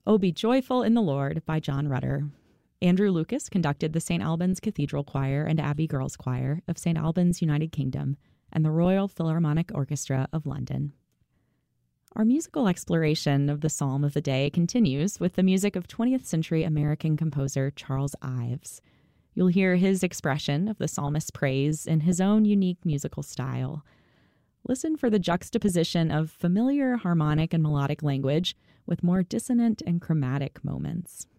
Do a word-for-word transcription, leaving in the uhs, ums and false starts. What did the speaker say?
Oh, Be Joyful in the Lord by John Rutter. Andrew Lucas conducted the Saint Albans Cathedral Choir and Abbey Girls Choir of Saint Albans, United Kingdom, and the Royal Philharmonic Orchestra of London. Our musical exploration of the Psalm of the Day continues with the music of twentieth century American composer Charles Ives. You'll hear his expression of the psalmist's praise in his own unique musical style. Listen for the juxtaposition of familiar harmonic and melodic language with more dissonant and chromatic moments.